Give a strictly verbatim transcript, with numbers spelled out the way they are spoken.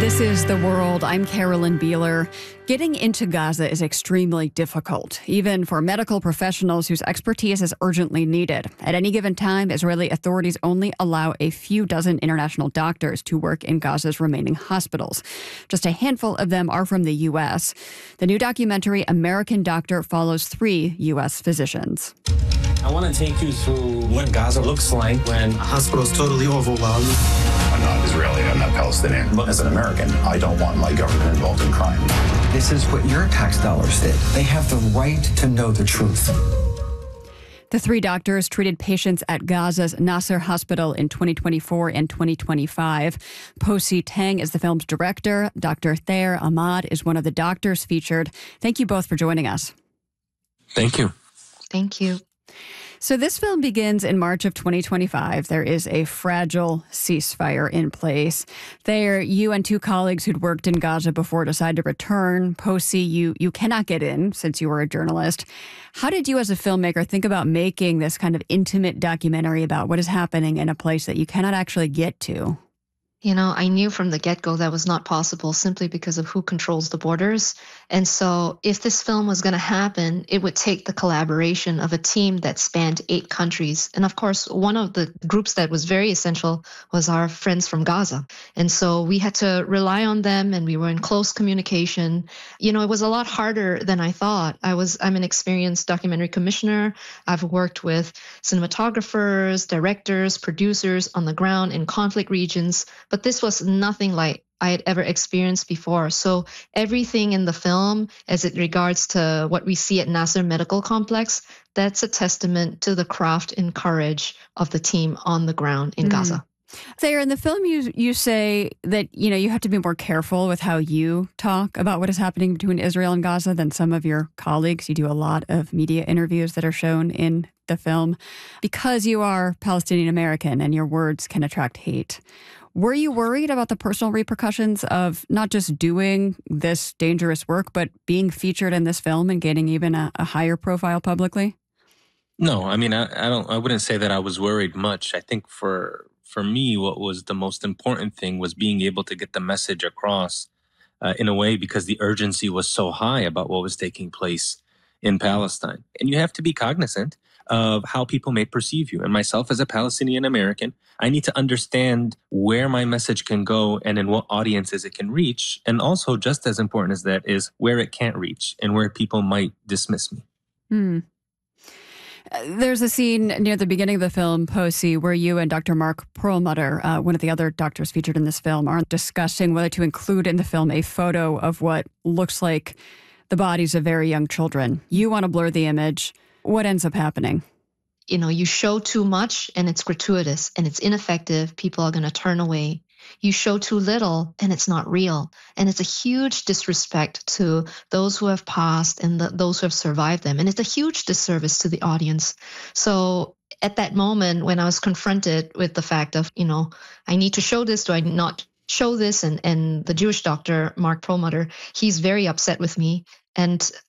This is The World. I'm Carolyn Beeler. Getting into Gaza is extremely difficult, even for medical professionals whose expertise is urgently needed. At any given time, Israeli authorities only allow a few dozen international doctors to work in Gaza's remaining hospitals. Just a handful of them are from the U S. The new documentary, American Doctor, follows three U S physicians. I want to take you through what Gaza looks like when a hospital is totally overwhelmed. I'm not Israeli, I'm not Palestinian. But as an American, I don't want my government involved in crime. This is what your tax dollars did. They have the right to know the truth. The three doctors treated patients at Gaza's Nasser Hospital in twenty twenty-four and twenty twenty-five. Po Si Teng is the film's director. Doctor Thayer Ahmad is one of the doctors featured. Thank you both for joining us. Thank you. Thank you. So this film begins in March of twenty twenty-five. There is a fragile ceasefire in place. There, you and two colleagues who'd worked in Gaza before decide to return. Po Si, you, you cannot get in since you were a journalist. How did you as a filmmaker think about making this kind of intimate documentary about what is happening in a place that you cannot actually get to? You know, I knew from the get-go that was not possible simply because of who controls the borders. And so if this film was going to happen, it would take the collaboration of a team that spanned eight countries. And of course, one of the groups that was very essential was our friends from Gaza. And so we had to rely on them, and we were in close communication. You know, it was a lot harder than I thought. I was, I'm an experienced documentary commissioner. I've worked with cinematographers, directors, producers on the ground in conflict regions. But this was nothing like I had ever experienced before. So everything in the film, as it regards to what we see at Nasser Medical Complex, that's a testament to the craft and courage of the team on the ground in mm. Gaza. Thayer, in the film, you you say that, you know, you have to be more careful with how you talk about what is happening between Israel and Gaza than some of your colleagues. You do a lot of media interviews that are shown in the film because you are Palestinian American and your words can attract hate. Were you worried about the personal repercussions of not just doing this dangerous work, but being featured in this film and getting even a, a higher profile publicly? No, I mean, I, I don't. I wouldn't say that I was worried much. I think for for me, what was the most important thing was being able to get the message across uh, in a way, because the urgency was so high about what was taking place in Palestine. And you have to be cognizant of how people may perceive you. And myself as a Palestinian American, I need to understand where my message can go and in what audiences it can reach. And also, just as important as that, is where it can't reach and where people might dismiss me. Hmm. There's a scene near the beginning of the film, Po Si, where you and Doctor Mark Perlmutter, uh, one of the other doctors featured in this film, are discussing whether to include in the film a photo of what looks like the bodies of very young children. You want to blur the image. What ends up happening? You know, you show too much and it's gratuitous and it's ineffective. People are going to turn away. You show too little and it's not real. And it's a huge disrespect to those who have passed and the, those who have survived them. And it's a huge disservice to the audience. So at that moment, when I was confronted with the fact of, you know, I need to show this, do I not show this? And, and the Jewish doctor, Mark Perlmutter, he's very upset with me. And